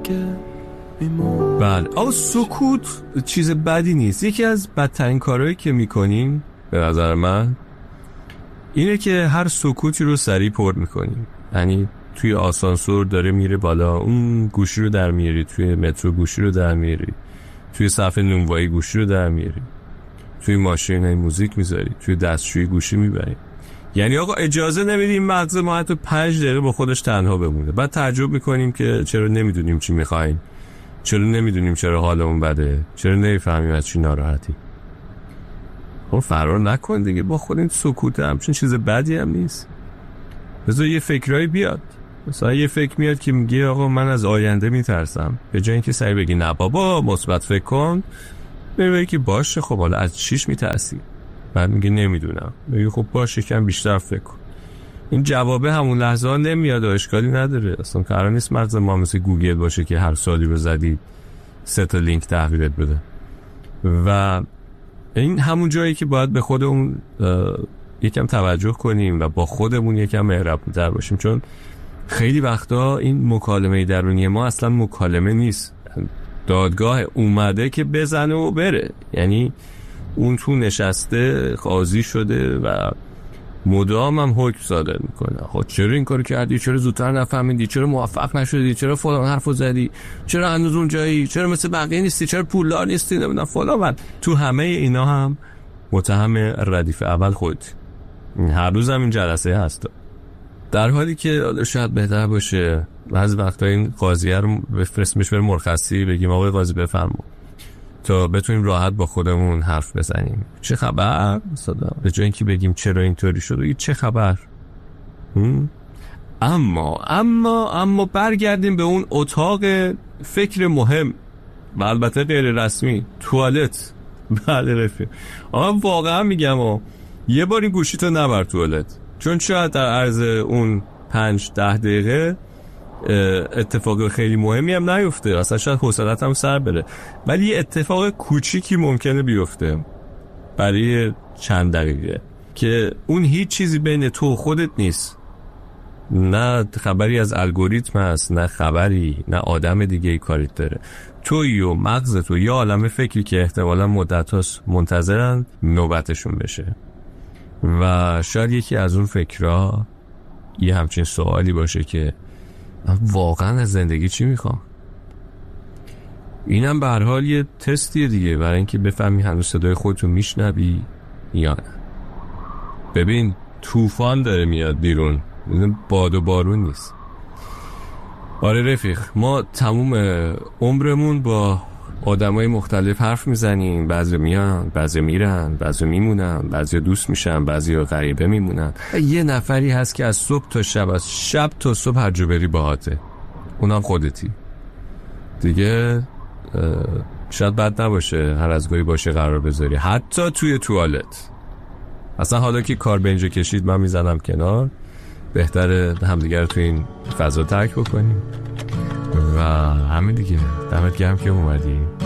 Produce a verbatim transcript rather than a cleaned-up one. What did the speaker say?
بله آقا سکوت چیز بدی نیست. یکی از بدترین کارهایی که میکنیم به نظر من اینه که هر سکوتی رو سریع پر میکنیم. یعنی توی آسانسور داره میره بالا اون گوشی رو در میاری، توی مترو گوشی رو در میاری، توی صف نونوایی گوشی رو در میاری، توی ماشین موزیک میذاری، توی دستشویی گوشی میبری. یعنی آقا اجازه نمیدیم مغز ما حتی پنج دقیقه با خودش تنها بمونه. بعد تعجب میکنیم که چرا نمیدونیم چی میخوایم، چرا نمیدونیم چرا حالمون بده، چرا نمیفهمیم از چی ناراحتی. خب فرار نکن دیگه با خود. این سکوت همچین چیز بدی هم نیست. بذار یه فکرایی بیاد. مثلا یه فکر میاد که میگه آقا من از آینده میترسم، به جای اینکه سری بگی نه بابا مثبت فکر کن، بگی که باشه خب حالا از چیش میترسی؟ بعد میگه نمیدونم. میگه خب باشه کم بیشتر فکر کن. این جوابه همون لحظه ها نمیاد و اشکالی نداره. اصلا قرار نیست مغز ما مثل گوگل باشه که هر سوالی رو زدی سه تا لینک تحویلت بده. و این همون جایی که باید به خودمون یکم توجه کنیم و با خودمون یکم مهربون‌تر باشیم، چون خیلی وقتا این مکالمه درونی ما اصلا مکالمه نیست، دادگاه اومده که بزنه و بره. یعنی اون تو نشسته قاضی شده و مدام هم حکم صادر میکنه. خب چرا این کارو کردی؟ چرا زودتر نفهمیدی؟ چرا موفق نشدی؟ چرا فلان حرفو زدی؟ چرا هنوز اونجایی؟ چرا مثل بقیه نیستی؟ چرا پولدار نیستی؟ نمیدونم فلان. بعد تو همه اینا هم متهم ردیف اول خود. هر روز هم این جلسه هست، در حالی که شاید بهتر باشه بعضی وقتا این قاضیه رو بفرستیمش بره مرخصی، بگیم آقای قاضی بفرما، تا بتونیم راحت با خودمون حرف بزنیم. چه خبر؟ صدا به جای اینکه بگیم چرا اینطوری شد، بگیم چه خبر. اما اما اما برگردیم به اون اتاق فکر مهم و البته غیر رسمی، توالت. بله رفیق، آقا واقعا میگم آقا یه بار این گوشیتو نبر توالت، چون شاید در عرض اون پنج ده دقیقه اتفاق خیلی مهمی هم نیفته، اصلا شاید حوصله‌ت هم سر بره، ولی یه اتفاق کوچیکی ممکنه بیفته برای چند دقیقه که اون هیچ چیزی بین تو و خودت نیست. نه خبری از الگوریتم هست، نه خبری، نه آدم دیگه ای کاریت داره. توی و مغز تو یه عالمه فکری که احتمالا مدت هاست منتظرن نوبتشون بشه. و شاید یکی از اون فکرها یه همچین سوالی باشه که من واقعا از زندگی چی میخوام؟ اینم به هر حال یه تستیه دیگه برای اینکه بفهمی هنوز صدای خودتو میشنوی یا نه. ببین طوفان داره میاد بیرون، باد و بارون نیست. آره رفیق، ما تموم عمرمون با آدمای مختلف حرف میزنیم، بعضی میان، بعضی میرن، بعضی میمونن، بعضی دوست میشن، بعضی غریبه میمونن. یه نفری هست که از صبح تا شب، از شب تا صبح هر جا بری باهاته، اونم خودتی دیگه. شاید بد نباشه هر از گاهی باشه قرار بذاری، حتی توی توالت. اصلا حالا که کار به اینجا کشید من میزنم کنار، بهتره همدیگر رو تو این فضا ترک بکنیم و همین دیگه. دمت گرم که اومدی.